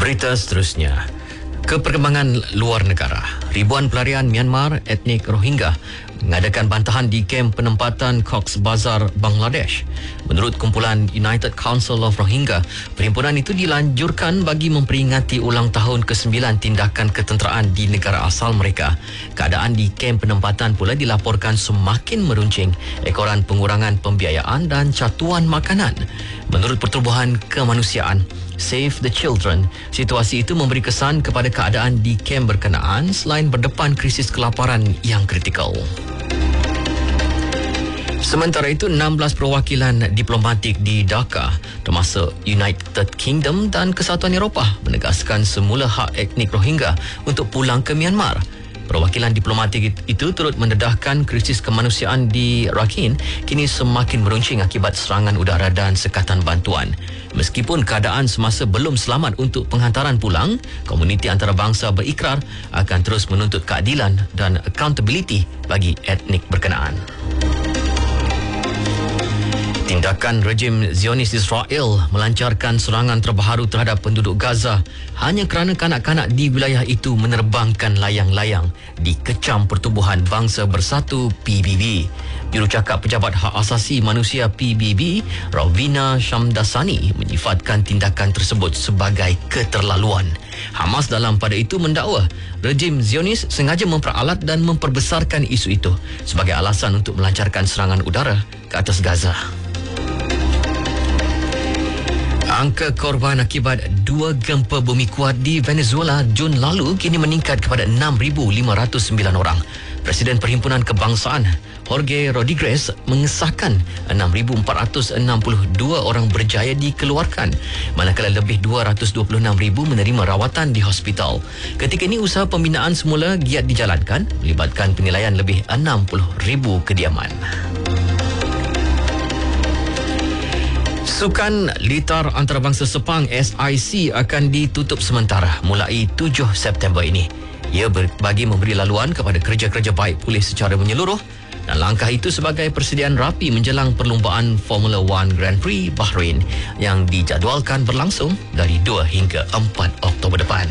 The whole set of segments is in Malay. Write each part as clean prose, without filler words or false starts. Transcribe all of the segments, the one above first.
Berita seterusnya. Keperkembangan luar negara. Ribuan pelarian Myanmar etnik Rohingya mengadakan bantahan di kem penempatan Cox's Bazar, Bangladesh. Menurut kumpulan United Council of Rohingya, perhimpunan itu dilanjurkan bagi memperingati ulang tahun ke-9 tindakan ketenteraan di negara asal mereka. Keadaan di kem penempatan pula dilaporkan semakin meruncing ekoran pengurangan pembiayaan dan catuan makanan. Menurut Pertubuhan Kemanusiaan Save the Children, situasi itu memberi kesan kepada keadaan di kem berkenaan selain berdepan krisis kelaparan yang kritikal. Sementara itu, 16 perwakilan diplomatik di Dhaka, termasuk United Kingdom dan Kesatuan Eropah, menegaskan semula hak etnik Rohingya untuk pulang ke Myanmar. Perwakilan diplomatik itu turut mendedahkan krisis kemanusiaan di Rakhine kini semakin meruncing akibat serangan udara dan sekatan bantuan. Meskipun keadaan semasa belum selamat untuk penghantaran pulang, komuniti antarabangsa berikrar akan terus menuntut keadilan dan accountability bagi etnik berkenaan. Tindakan rejim Zionis Israel melancarkan serangan terbaru terhadap penduduk Gaza hanya kerana kanak-kanak di wilayah itu menerbangkan layang-layang dikecam Pertubuhan Bangsa Bersatu PBB. Jurucakap Pejabat Hak Asasi Manusia PBB, Ravina Shamdasani, menyifatkan tindakan tersebut sebagai keterlaluan. Hamas dalam pada itu mendakwa rejim Zionis sengaja memperalat dan memperbesarkan isu itu sebagai alasan untuk melancarkan serangan udara ke atas Gaza. Angka korban akibat 2 gempa bumi kuat di Venezuela Jun lalu kini meningkat kepada 6,509 orang. Presiden Perhimpunan Kebangsaan Jorge Rodriguez mengesahkan 6,462 orang berjaya dikeluarkan, manakala lebih 226,000 menerima rawatan di hospital. Ketika ini usaha pembinaan semula giat dijalankan, melibatkan penilaian lebih 60,000 kediaman. Sukan Litar Antarabangsa Sepang SIC akan ditutup sementara mulai 7 September ini. Ia bagi memberi laluan kepada kerja-kerja baik pulih secara menyeluruh dan langkah itu sebagai persediaan rapi menjelang perlumbaan Formula One Grand Prix Bahrain yang dijadualkan berlangsung dari 2 hingga 4 Oktober depan.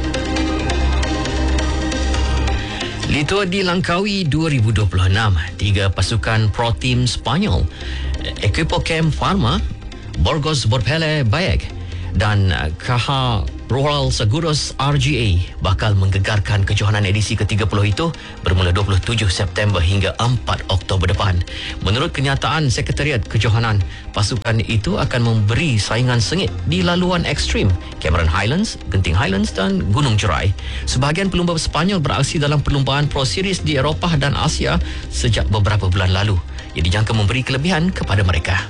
Litua di Langkawi 2026, 3 pasukan pro team Spanyol, Equipo Chem Pharma, Burgos Borpele Bayek dan Caja Rural Seguros RGA bakal menggegarkan kejohanan edisi ke-30 itu bermula 27 September hingga 4 Oktober depan. Menurut kenyataan Sekretariat Kejohanan, pasukan itu akan memberi saingan sengit di laluan ekstrim Cameron Highlands, Genting Highlands dan Gunung Jerai. Sebahagian pelumba Sepanyol beraksi dalam perlumbaan Pro Series di Eropah dan Asia sejak beberapa bulan lalu. Ia dijangka memberi kelebihan kepada mereka.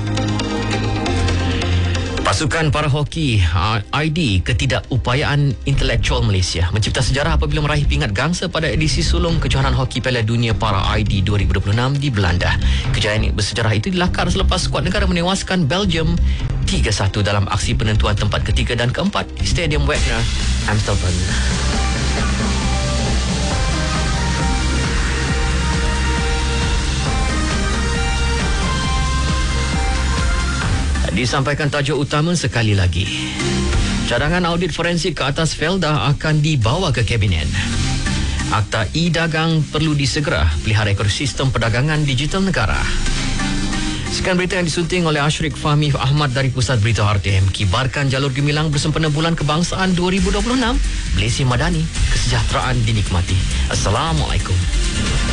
Pasukan para hoki ID Ketidakupayaan Intelektual Malaysia mencipta sejarah apabila meraih pingat gangsa pada edisi sulung kejohanan hoki Piala Dunia Para ID 2026 di Belanda. Kejayaan bersejarah itu dilakar selepas skuad negara menewaskan Belgium 3-1 dalam aksi penentuan tempat ketiga dan keempat di Stadium Wagner, Amsterdam. Disampaikan tajuk utama sekali lagi. Cadangan audit forensik ke atas Felda akan dibawa ke Kabinet. Akta e-dagang perlu disegera pelihara ekosistem perdagangan digital negara. Sekian berita yang disunting oleh Ashrik Fahmi Ahmad dari Pusat Berita RTM. Kibarkan jalur gemilang bersempena Bulan Kebangsaan 2026. Malaysia Madani, kesejahteraan dinikmati. Assalamualaikum.